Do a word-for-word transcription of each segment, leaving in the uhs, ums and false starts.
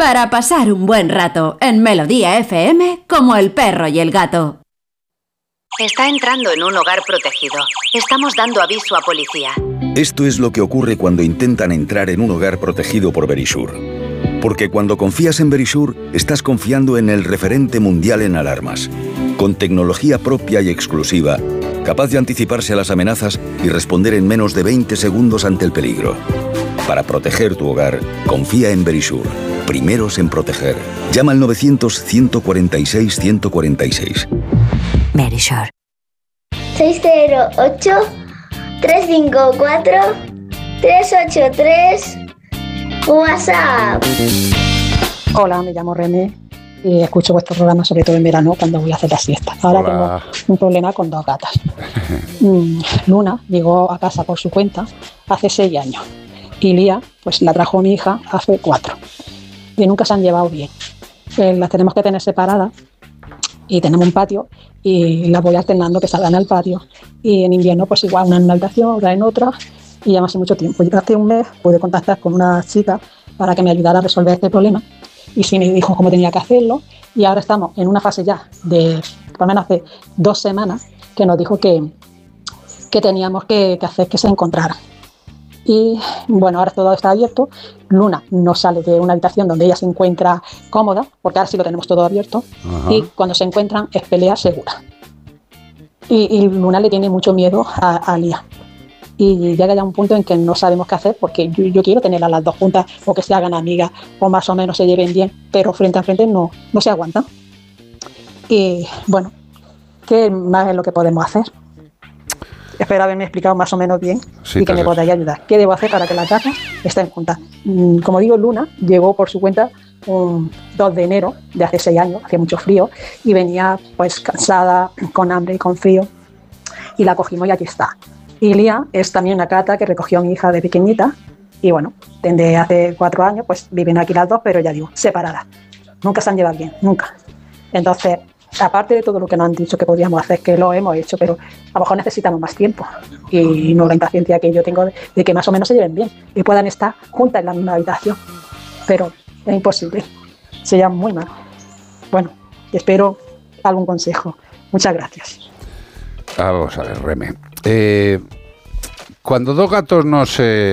para pasar un buen rato en Melodía F M como el perro y el gato. Está entrando en un hogar protegido. Estamos dando aviso a policía. Esto es lo que ocurre cuando intentan entrar en un hogar protegido por Verisure. Porque cuando confías en Verisure, estás confiando en el referente mundial en alarmas. Con tecnología propia y exclusiva, capaz de anticiparse a las amenazas y responder en menos de veinte segundos ante el peligro. Para proteger tu hogar, confía en Verisure. Primeros en proteger. Llama al novecientos, ciento cuarenta y seis, ciento cuarenta y seis. Verisure. seis cero ocho, tres cinco cuatro, tres ocho tres. WhatsApp. Hola, me llamo René y escucho vuestro programa sobre todo en verano cuando voy a hacer la siesta. Ahora Hola. Tengo un problema con dos gatas. mm, Luna llegó a casa por su cuenta hace seis años y Lía pues la trajo mi hija hace cuatro y nunca se han llevado bien. Eh, las tenemos que tener separadas y tenemos un patio y las voy alternando que salgan al patio y en invierno pues igual una en una habitación, otra en otra y ya hace mucho tiempo. Yo hace un mes pude contactar con una chica para que me ayudara a resolver este problema y sí me dijo cómo tenía que hacerlo y ahora estamos en una fase ya de por lo menos hace dos semanas que nos dijo que, que teníamos que, que hacer que se encontraran. Y bueno, ahora todo está abierto. Luna no sale de una habitación donde ella se encuentra cómoda, porque ahora sí lo tenemos todo abierto. Ajá. Y cuando se encuentran es pelea segura. Y, y Luna le tiene mucho miedo a, a Lía. Y llega ya un punto en que no sabemos qué hacer, porque yo, yo quiero tenerlas las dos juntas o que se hagan amigas o más o menos se lleven bien, pero frente a frente no, no se aguantan. Y bueno, ¿qué más es lo que podemos hacer? Espero haberme explicado más o menos bien sí, y que me podáis ayudar. ¿Qué debo hacer para que las gatas estén juntas? Como digo, Luna llegó por su cuenta un dos de enero de hace seis años, hacía mucho frío y venía pues cansada, con hambre y con frío y la cogimos y aquí está. Y Lía es también una gata que recogió a mi hija de pequeñita y bueno, desde hace cuatro años pues viven aquí las dos, pero ya digo, separadas. Nunca se han llevado bien, nunca. Entonces, aparte de todo lo que nos han dicho que podíamos hacer, que lo hemos hecho, pero a lo mejor necesitamos más tiempo y no la impaciencia que yo tengo de, de que más o menos se lleven bien y puedan estar juntas en la misma habitación, pero es imposible, se llevan muy mal. Bueno, espero algún consejo. Muchas gracias. Vamos a ver, Reme. Eh, cuando dos gatos no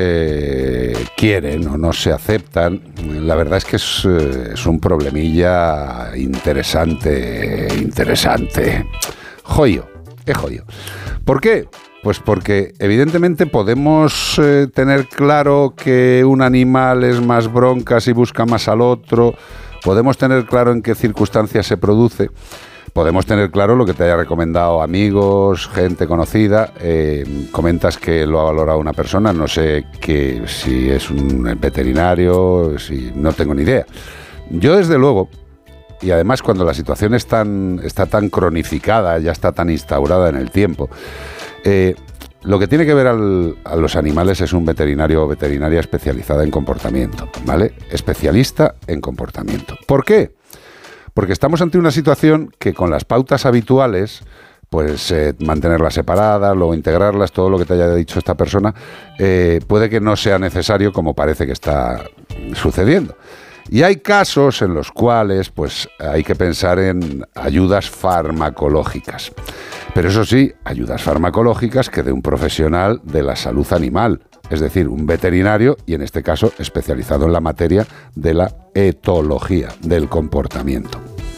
se quieren o no se aceptan, la verdad es que es, es un problemilla interesante, interesante. Joyo, es joyo. ¿Por qué? Pues porque evidentemente podemos eh, tener claro que un animal es más bronca si busca más al otro, podemos tener claro en qué circunstancias se produce. Podemos tener claro lo que te haya recomendado amigos, gente conocida. Eh, comentas que lo ha valorado una persona, no sé que, si es un veterinario, si no tengo ni idea. Yo desde luego, y además cuando la situación es tan, está tan cronificada, ya está tan instaurada en el tiempo, eh, lo que tiene que ver al, a los animales es un veterinario o veterinaria especializada en comportamiento, ¿vale? Especialista en comportamiento. ¿Por qué? Porque estamos ante una situación que con las pautas habituales, pues eh, mantenerlas separadas, luego integrarlas, todo lo que te haya dicho esta persona, eh, puede que no sea necesario como parece que está sucediendo. Y hay casos en los cuales pues hay que pensar en ayudas farmacológicas. Pero eso sí, ayudas farmacológicas que de un profesional de la salud animal, es decir, un veterinario y en este caso especializado en la materia de la etología, del comportamiento.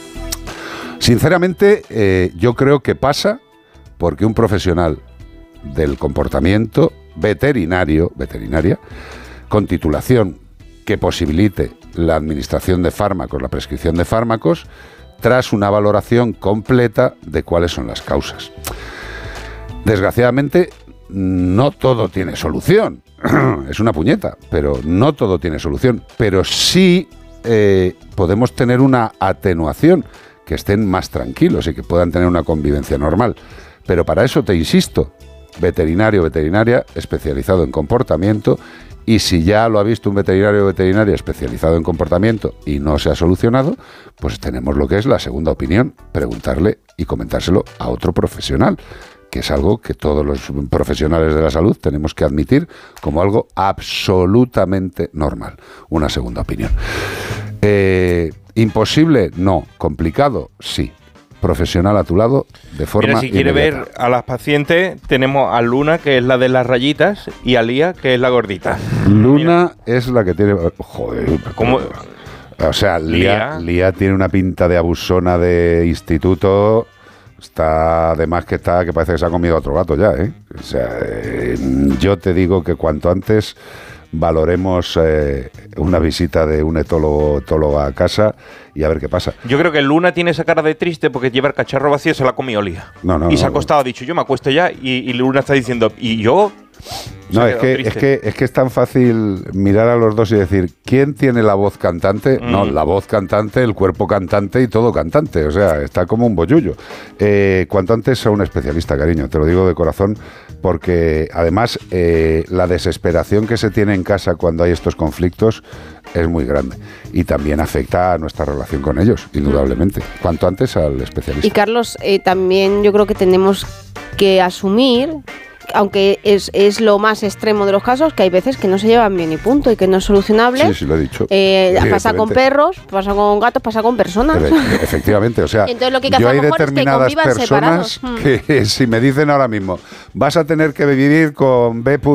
Sinceramente, eh, yo creo que pasa porque un profesional del comportamiento veterinario, veterinaria, con titulación que posibilite la administración de fármacos, la prescripción de fármacos, tras una valoración completa de cuáles son las causas. Desgraciadamente, no todo tiene solución. Es una puñeta, pero no todo tiene solución. Pero sí eh, podemos tener una atenuación, que estén más tranquilos y que puedan tener una convivencia normal. Pero para eso te insisto, veterinario, veterinaria especializado en comportamiento, y si ya lo ha visto un veterinario o veterinaria especializado en comportamiento y no se ha solucionado, pues tenemos lo que es la segunda opinión, preguntarle y comentárselo a otro profesional, que es algo que todos los profesionales de la salud tenemos que admitir como algo absolutamente normal, una segunda opinión. Eh, ¿Imposible? No. ¿Complicado? Sí. Profesional a tu lado de forma Mira, si quiere inmediata. ver a las pacientes, tenemos a Luna, que es la de las rayitas, y a Lía, que es la gordita. Luna Mira. es la que tiene... Joder, ¿cómo? O sea, Lía, Lía tiene una pinta de abusona de instituto. Está, además que está, que parece que se ha comido a otro gato ya, ¿eh? O sea, eh, yo te digo que cuanto antes valoremos eh, una visita de un etólogo, etóloga a casa y a ver qué pasa. Yo creo que Luna tiene esa cara de triste porque lleva el cacharro vacío y se la ha comido Lía. No, no, y se no, ha acostado, ha dicho, yo me acuesto ya, y, y Luna está diciendo, ¿y yo? No, es que, es, que, es que es tan fácil mirar a los dos y decir, ¿quién tiene la voz cantante? Mm. No, la voz cantante, el cuerpo cantante y todo cantante. O sea, está como un bollullo. Eh, cuanto antes a un especialista, cariño, te lo digo de corazón, porque además eh, la desesperación que se tiene en casa cuando hay estos conflictos es muy grande. Y también afecta a nuestra relación con ellos, indudablemente. Cuanto antes al especialista. Y Carlos, eh, también yo creo que tenemos que asumir, aunque es, es lo más extremo de los casos, que hay veces que no se llevan bien y punto, y que no es solucionable. Sí, sí, lo he dicho. Eh, pasa con perros, pasa con gatos, pasa con personas. Pero, efectivamente, o sea, entonces lo que hay que yo hacer hay mejor determinadas es que personas separados. que si me dicen ahora mismo, vas a tener que vivir con B.